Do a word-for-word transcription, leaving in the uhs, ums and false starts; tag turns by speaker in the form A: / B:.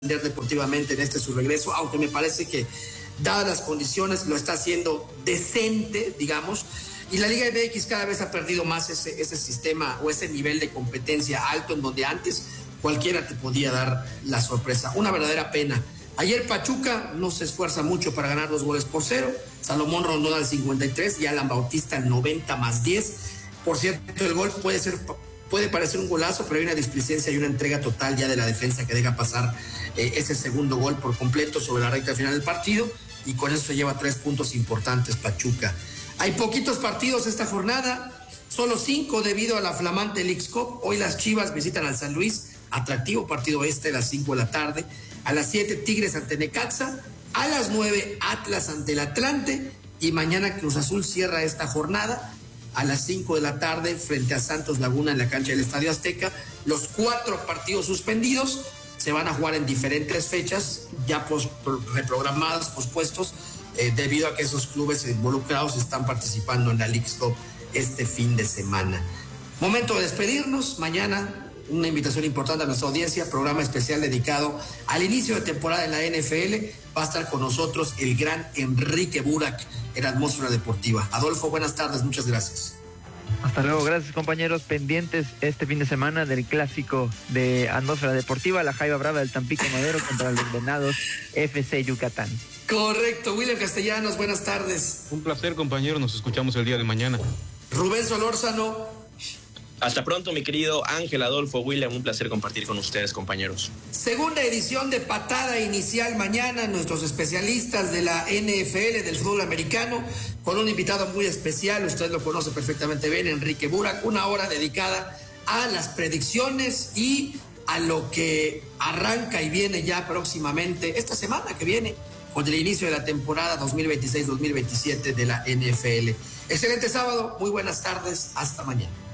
A: deportivamente en este su regreso, aunque me parece que dadas las condiciones lo está haciendo decente, digamos, y la Liga M X cada vez ha perdido más ese, ese sistema o ese nivel de competencia alto en donde antes cualquiera te podía dar la sorpresa. Una verdadera pena. Ayer Pachuca no se esfuerza mucho para ganar dos goles por cero, Salomón Rondón al cincuenta y tres y Alan Bautista al noventa más diez. Por cierto, el gol puede ser puede parecer un golazo, pero hay una displicencia y una entrega total ya de la defensa que deja pasar eh, ese segundo gol por completo sobre la recta final del partido, y con eso se lleva tres puntos importantes Pachuca. Hay poquitos partidos esta jornada, solo cinco debido a la flamante Leagues Cup. Hoy las Chivas visitan al San Luis, atractivo partido este a las cinco de la tarde. A las siete Tigres ante Necaxa, a las nueve Atlas ante el Atlante, y mañana Cruz Azul cierra esta jornada a las cinco de la tarde frente a Santos Laguna en la cancha del Estadio Azteca. Los cuatro partidos suspendidos se van a jugar en diferentes fechas, ya pos, reprogramadas, pospuestos, eh, debido a que esos clubes involucrados están participando en la Leagues Cup este fin de semana. Momento de despedirnos. Mañana una invitación importante a nuestra audiencia, programa especial dedicado al inicio de temporada en la N F L. Va a estar con nosotros el gran Enrique Burak en Atmósfera Deportiva. Adolfo, buenas tardes, muchas gracias.
B: Hasta luego, gracias compañeros. Pendientes este fin de semana del clásico de Atmósfera Deportiva, la Jaiba Brava del Tampico Madero contra los Venados F C Yucatán.
A: Correcto. William Castellanos, buenas tardes.
C: Un placer, compañero, nos escuchamos el día de mañana.
A: Rubén Solórzano.
D: Hasta pronto, mi querido Ángel, Adolfo, William, un placer compartir con ustedes, compañeros.
A: Segunda edición de Patada Inicial mañana, nuestros especialistas de la N F L, del fútbol americano, con un invitado muy especial, usted lo conoce perfectamente bien, Enrique Burak, una hora dedicada a las predicciones y a lo que arranca y viene ya próximamente, esta semana que viene, con el inicio de la temporada dos mil veintiséis dos mil veintisiete de la N F L. Excelente sábado, muy buenas tardes, hasta mañana.